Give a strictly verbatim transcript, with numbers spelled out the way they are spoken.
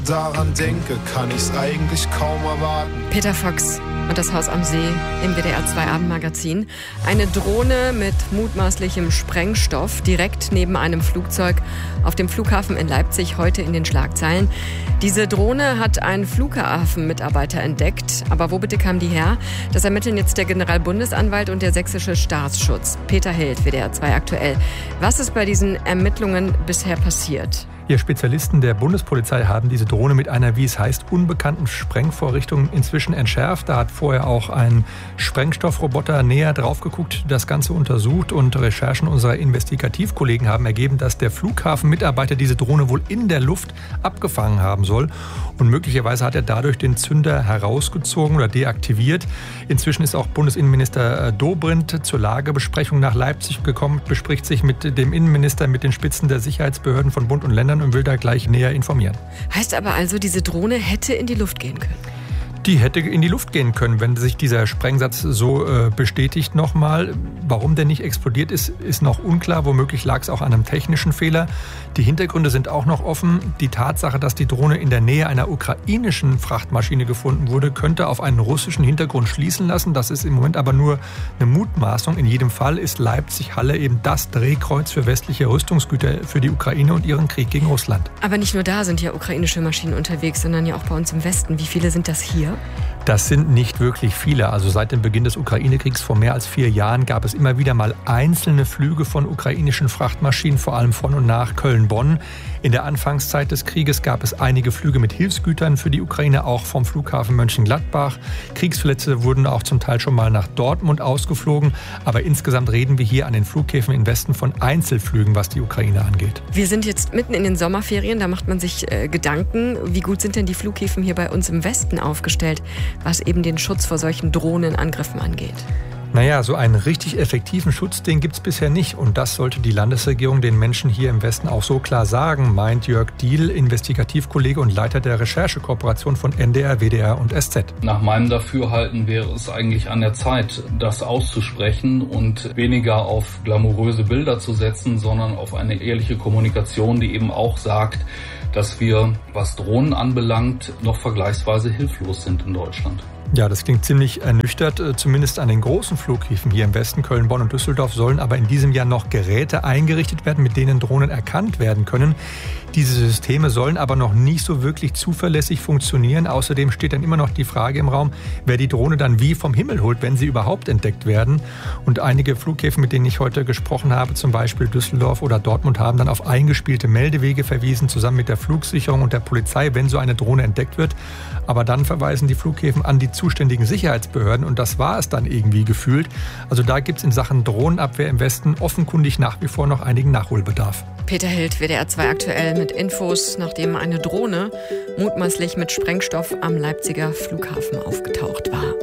daran denke, kann ich's eigentlich kaum erwarten. Peter Fox und das Haus am See im W D R zwei Abendmagazin. Eine Drohne mit mutmaßlichem Sprengstoff direkt neben einem Flugzeug auf dem Flughafen in Leipzig, heute in den Schlagzeilen. Diese Drohne hat ein Flughafenmitarbeiter entdeckt. Aber wo bitte kam die her? Das ermitteln jetzt der Generalbundesanwalt und der sächsische Staatsschutz. Peter Hild, W D R zwei aktuell. Was ist bei diesen Ermittlungen bisher passiert? Ja, Spezialisten der Bundespolizei haben diese Drohne mit einer, wie es heißt, unbekannten Sprengvorrichtung inzwischen entschärft. Da hat vorher auch ein Sprengstoffroboter näher drauf geguckt, das Ganze untersucht, und Recherchen unserer Investigativkollegen haben ergeben, dass der Flughafenmitarbeiter diese Drohne wohl in der Luft abgefangen haben soll. Und möglicherweise hat er dadurch den Zünder herausgezogen oder deaktiviert. Inzwischen ist auch Bundesinnenminister Dobrindt zur Lagebesprechung nach Leipzig gekommen, bespricht sich mit dem Innenminister, mit den Spitzen der Sicherheitsbehörden von Bund und Ländern und will da gleich näher informieren. Heißt aber also, diese Drohne hätte in die Luft gehen können? Die hätte in die Luft gehen können, wenn sich dieser Sprengsatz so äh, bestätigt nochmal. Warum der nicht explodiert ist, ist noch unklar. Womöglich lag es auch an einem technischen Fehler. Die Hintergründe sind auch noch offen. Die Tatsache, dass die Drohne in der Nähe einer ukrainischen Frachtmaschine gefunden wurde, könnte auf einen russischen Hintergrund schließen lassen. Das ist im Moment aber nur eine Mutmaßung. In jedem Fall ist Leipzig-Halle eben das Drehkreuz für westliche Rüstungsgüter für die Ukraine und ihren Krieg gegen Russland. Aber nicht nur da sind ja ukrainische Maschinen unterwegs, sondern ja auch bei uns im Westen. Wie viele sind das hier? Das sind nicht wirklich viele. Also seit dem Beginn des Ukraine-Kriegs vor mehr als vier Jahren gab es immer wieder mal einzelne Flüge von ukrainischen Frachtmaschinen, vor allem von und nach Köln-Bonn. In der Anfangszeit des Krieges gab es einige Flüge mit Hilfsgütern für die Ukraine, auch vom Flughafen Mönchengladbach. Kriegsverletzte wurden auch zum Teil schon mal nach Dortmund ausgeflogen. Aber insgesamt reden wir hier an den Flughäfen im Westen von Einzelflügen, was die Ukraine angeht. Wir sind jetzt mitten in den Sommerferien, da macht man sich äh, Gedanken, wie gut sind denn die Flughäfen hier bei uns im Westen aufgestellt, was eben den Schutz vor solchen Drohnenangriffen angeht? Naja, so einen richtig effektiven Schutz, den gibt es bisher nicht. Und das sollte die Landesregierung den Menschen hier im Westen auch so klar sagen, meint Jörg Diehl, Investigativkollege und Leiter der Recherchekooperation von N D R, W D R und S Z. Nach meinem Dafürhalten wäre es eigentlich an der Zeit, das auszusprechen und weniger auf glamouröse Bilder zu setzen, sondern auf eine ehrliche Kommunikation, die eben auch sagt, dass wir, was Drohnen anbelangt, noch vergleichsweise hilflos sind in Deutschland. Ja, das klingt ziemlich ernüchtert. Zumindest an den großen Flughäfen hier im Westen, Köln, Bonn und Düsseldorf, sollen aber in diesem Jahr noch Geräte eingerichtet werden, mit denen Drohnen erkannt werden können. Diese Systeme sollen aber noch nicht so wirklich zuverlässig funktionieren. Außerdem steht dann immer noch die Frage im Raum, wer die Drohne dann wie vom Himmel holt, wenn sie überhaupt entdeckt werden. Und einige Flughäfen, mit denen ich heute gesprochen habe, zum Beispiel Düsseldorf oder Dortmund, haben dann auf eingespielte Meldewege verwiesen, zusammen mit der Flugsicherung und der Polizei, wenn so eine Drohne entdeckt wird. Aber dann verweisen die Flughäfen an die zuständigen Sicherheitsbehörden und das war es dann irgendwie gefühlt. Also da gibt es in Sachen Drohnenabwehr im Westen offenkundig nach wie vor noch einigen Nachholbedarf. Peter Hild, W D R zwei aktuell mit Infos, nachdem eine Drohne mutmaßlich mit Sprengstoff am Leipziger Flughafen aufgetaucht war.